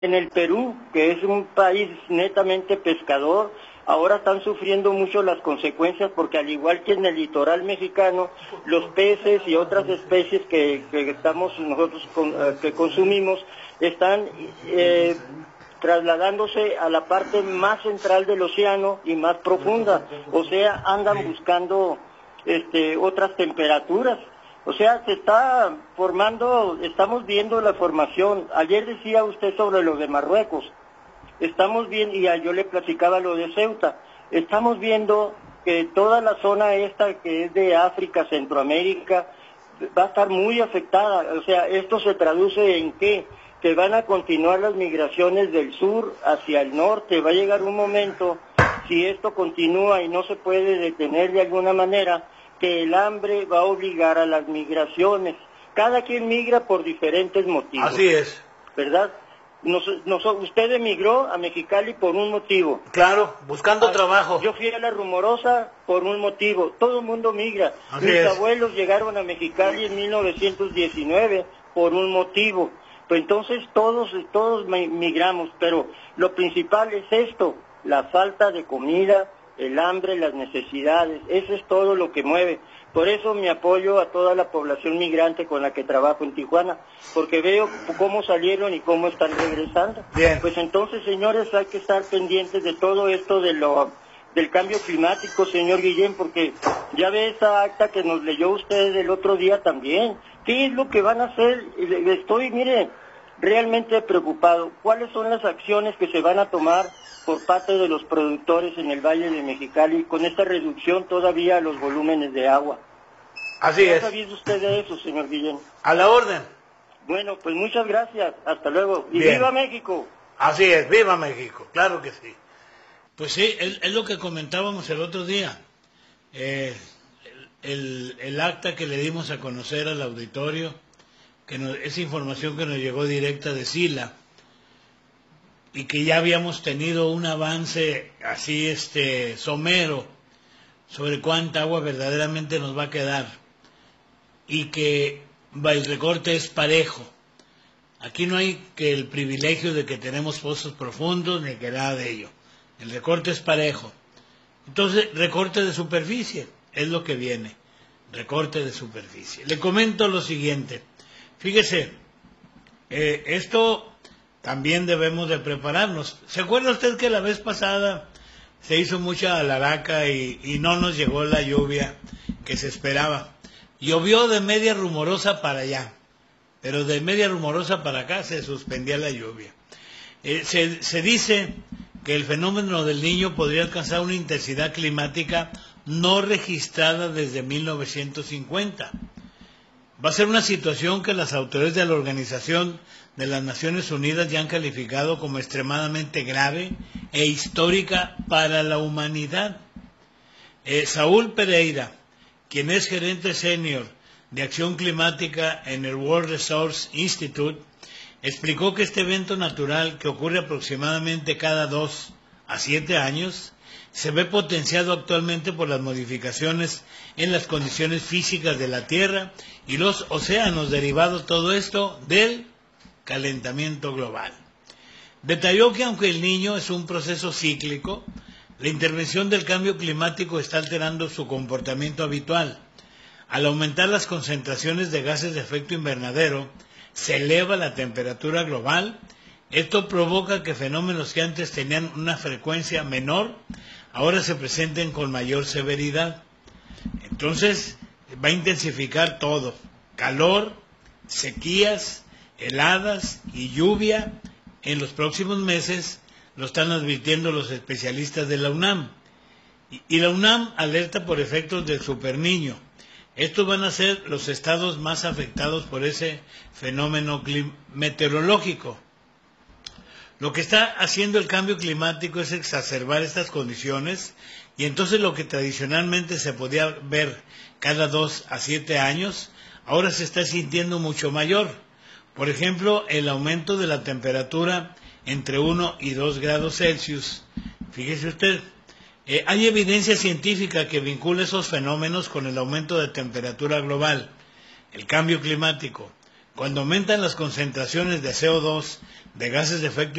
En el Perú, que es un país netamente pescador, ahora están sufriendo mucho las consecuencias porque al igual que en el litoral mexicano, los peces y otras especies que estamos nosotros que consumimos están trasladándose a la parte más central del océano y más profunda, o sea, andan buscando otras temperaturas. O sea, se está formando, estamos viendo la formación. Ayer decía usted sobre lo de Marruecos. Estamos viendo, y yo le platicaba lo de Ceuta. Estamos viendo que toda la zona esta que es de África, Centroamérica, va a estar muy afectada. O sea, esto se traduce en ¿qué? Que van a continuar las migraciones del sur hacia el norte. Va a llegar un momento, si esto continúa y no se puede detener de alguna manera, que el hambre va a obligar a las migraciones. Cada quien migra por diferentes motivos. Así es. ¿Verdad? Usted emigró a Mexicali por un motivo. Claro, buscando trabajo. Yo fui a La Rumorosa por un motivo. Todo el mundo migra. Mis abuelos llegaron a Mexicali en 1919 por un motivo. Pues entonces todos migramos, pero lo principal es esto, la falta de comida, el hambre, las necesidades, eso es todo lo que mueve. Por eso mi apoyo a toda la población migrante con la que trabajo en Tijuana, porque veo cómo salieron y cómo están regresando. Bien. Pues entonces, señores, hay que estar pendientes de todo esto del cambio climático, señor Guillén, porque ya ve esa acta que nos leyó usted el otro día también. ¿Qué es lo que van a hacer? Estoy, mire, realmente preocupado. ¿Cuáles son las acciones que se van a tomar por parte de los productores en el Valle de Mexicali con esta reducción todavía a los volúmenes de agua? Así es. ¿Qué sabía usted de eso, señor Guillén? A la orden. Bueno, pues muchas gracias. Hasta luego. Y Bien. ¡viva México! Así es, viva México, claro que sí. Pues sí, es lo que comentábamos el otro día. El acta que le dimos a conocer al auditorio, esa información que nos llegó directa de Sila, y que ya habíamos tenido un avance así somero sobre cuánta agua verdaderamente nos va a quedar, y que el recorte es parejo. Aquí no hay que el privilegio de que tenemos pozos profundos ni que nada de ello. El recorte es parejo. Entonces, recorte de superficie es lo que viene. Recorte de superficie. Le comento lo siguiente. Fíjese, esto también debemos de prepararnos. ¿Se acuerda usted que la vez pasada se hizo mucha alaraca y no nos llegó la lluvia que se esperaba? Llovió de media rumorosa para allá, pero de media rumorosa para acá se suspendía la lluvia. Se dice que el fenómeno del Niño podría alcanzar una intensidad climática no registrada desde 1950. Va a ser una situación que las autoridades de la Organización de las Naciones Unidas ya han calificado como extremadamente grave e histórica para la humanidad. Saúl Pereira, quien es gerente senior de acción climática en el World Resource Institute, explicó que este evento natural, que ocurre aproximadamente cada 2 a 7 años, se ve potenciado actualmente por las modificaciones en las condiciones físicas de la Tierra y los océanos, derivado todo esto del calentamiento global. Detalló que aunque el Niño es un proceso cíclico, la intervención del cambio climático está alterando su comportamiento habitual. Al aumentar las concentraciones de gases de efecto invernadero, se eleva la temperatura global. Esto provoca que fenómenos que antes tenían una frecuencia menor, ahora se presenten con mayor severidad. Entonces, va a intensificar todo: calor, sequías, heladas y lluvia en los próximos meses, lo están advirtiendo los especialistas de la UNAM. Y la UNAM alerta por efectos del superniño. Estos van a ser los estados más afectados por ese fenómeno meteorológico. Lo que está haciendo el cambio climático es exacerbar estas condiciones, y entonces lo que tradicionalmente se podía ver cada 2 a 7 años, ahora se está sintiendo mucho mayor. Por ejemplo, el aumento de la temperatura entre 1 y 2 grados Celsius. Fíjese usted, hay evidencia científica que vincula esos fenómenos con el aumento de temperatura global, el cambio climático, cuando aumentan las concentraciones de CO2, de gases de efecto